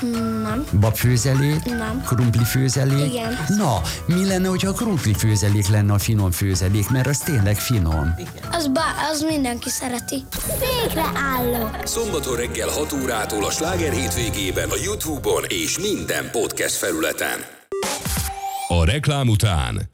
Nem. Babfőzelék? Nem. Krumplifőzelék? Igen. Na, mi lenne, hogyha a krumplifőzelék lenne a finom főzelék, mert az tényleg finom. Az mindenki szereti. Végre állok. Szombaton reggel 6 órától a Sláger hétvégében a YouTube-on és minden podcast felületen. A reklám után.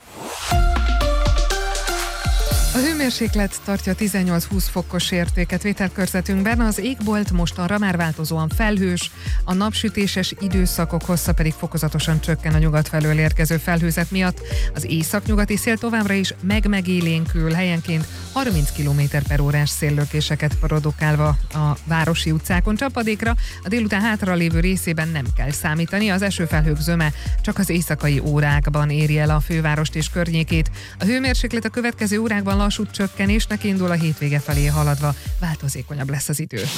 A hőmérséklet tartja 18-20 fokos értéket vételkörzetünkben, az égbolt mostanra már változóan felhős, a napsütéses időszakok hossza pedig fokozatosan csökken a nyugat felől érkező felhőzet miatt. Az északnyugati szél továbbra is megélénkül, helyenként 30 km/órás széllökéseket produkálva a városi utcákon. Csapadékra a délután hátralévő részében nem kell számítani, az esőfelhők zöme csak az éjszakai órákban éri el a fővárost és környékét. A hőmérséklet a következő órákban lassú csökkenésnek indul, a hétvége felé haladva változékonyabb lesz az idő.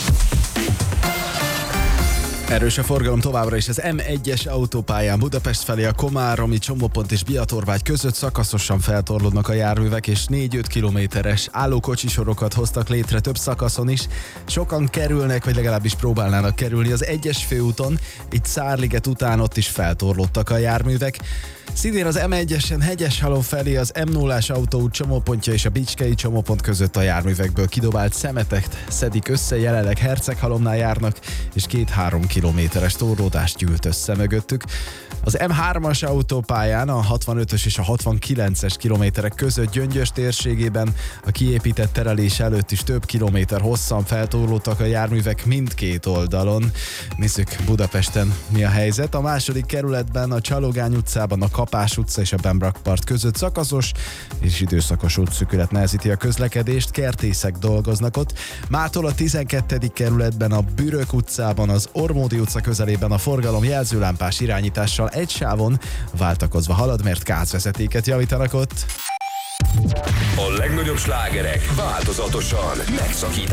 Erős a forgalom továbbra is az M1-es autópályán Budapest felé a Komáromi csomópont és Biatorvágy között szakaszosan feltorlódnak a járművek, és 4-5 kilométeres állókocsisorokat hoztak létre több szakaszon is. Sokan kerülnek, vagy legalábbis próbálnának kerülni az 1-es főúton, itt Szárliget után ott is feltorlódtak a járművek. Szintén az M1-esen Hegyeshalom felé az M0-ás autóút csomópontja és a Bicskei csomópont között a járművekből kidobált szemeteket szedik össze, jelenleg Herceghalomnál járnak, és 2-3 kilométeres torlódást gyűlt össze mögöttük. Az M3-as autópályán a 65-ös és a 69-es kilométerek között Gyöngyös térségében a kiépített terelés előtt is több kilométer hosszan feltorlódtak a járművek mindkét oldalon. Nézzük Budapesten mi a helyzet. A második kerületben a Csalogány utcában a Kapás utca és a Bemrakpart között szakaszos és időszakos útszűkület nehezíti a közlekedést, kertészek dolgoznak ott. Mától a 12. kerületben a Bürök utcában, az Ormódi utca közelében a forgalom jelzőlámpás irányítással egy sávon váltakozva halad, mert gázvezetéket javítanak ott. A legnagyobb slágerek változatosan megszakítják